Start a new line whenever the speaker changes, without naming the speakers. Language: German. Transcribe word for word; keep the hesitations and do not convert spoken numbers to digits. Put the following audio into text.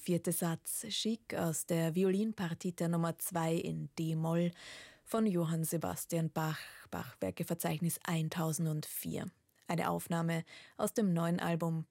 vierte Satz, Chic aus der Violinpartita Nummer zwei in D-Moll von Johann Sebastian Bach, Bachwerkeverzeichnis tausendvier. Eine Aufnahme aus dem neuen Album